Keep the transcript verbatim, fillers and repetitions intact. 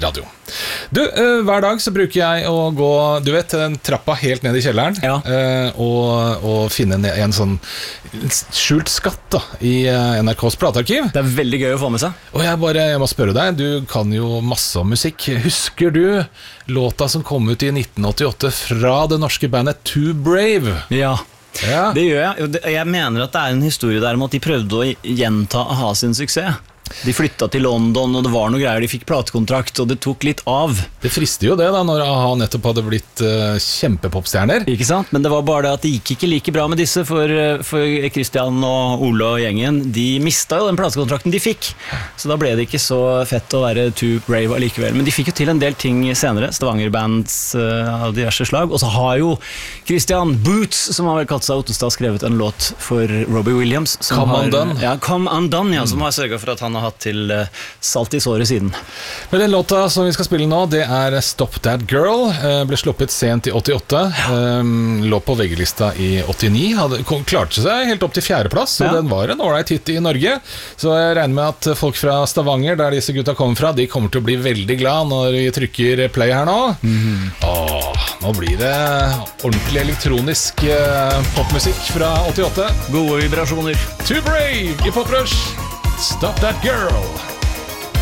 radio. Du, uh, hver dag så bruker jeg å gå, du vet, den trappa helt ned i kjelleren, ja. uh, og, og finne en, en sånn skjult skatt da, i uh, N R K's platearkiv. Det er veldig gøy å få med seg. Og jeg bare, jeg må spørre deg, du kan jo masse om musikk. Husker du låta som kom ut i nitten åttiåtte fra det norske bandet Too Brave? Ja. Ja. Det gjør jeg. Jeg mener at det er en historie der om at de prøvde å gjenta A-ha sin suksess. De flyttet til London, og det var noe greier. De fikk platekontrakt, og det tok litt av. Det frister jo det da, når A-ha nettopp hadde blitt uh, kjempepopstjerner. Ikke sant? Men det var bare det at det gikk ikke like bra med disse, for, for Christian og Ole og gjengen, de mistet jo den platekontrakten de fikk. Så da ble det ikke så fett å være Too Brave allikevel. Men de fikk jo til en del ting senere, Stavanger-bands uh, av diverse slag. Og så har jo Christian Boots, som har vel kalt seg Ottestad, skrevet en låt for Robbie Williams. Come har, Undone. Ja, Come Undone, ja, som har sørget for at han har hatt til uh, salt i såret siden. Men den låta som vi skal spille nå, det er Stop That Girl. uh, Ble sluppet sent i åttiåtte, um, lå på V G-lista i åttini, hadde, klarte seg helt opp til fjerdeplass, så ja. Den var en alright hit i Norge. Så jeg regner med at folk fra Stavanger, der disse gutta kommer fra, de kommer til å bli veldig glad når vi trykker play her nå. Mm. Åh, nå blir det ordentlig elektronisk uh, popmusikk fra åttiåtte. Gode vibrasjoner. Too Brave i Pop Rush. Stop That Girl.